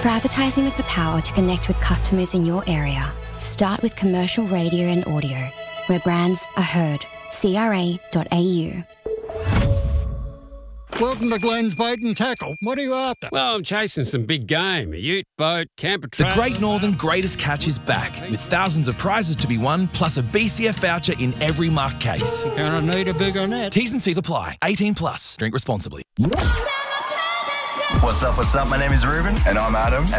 For advertising with the power to connect with customers in your area, start with commercial radio and audio, where brands are heard. CRA.au. Welcome to Glenn's Bait and Tackle. What are you after? Well, I'm chasing some big game. A ute, boat, camper The trailer. Great Northern Greatest Catch is back, with thousands of prizes to be won, plus a BCF voucher in every marked case. You're going to need a bigger net. T's and C's apply. 18 plus. Drink responsibly. What's up? My name is Ruben. And I'm Adam.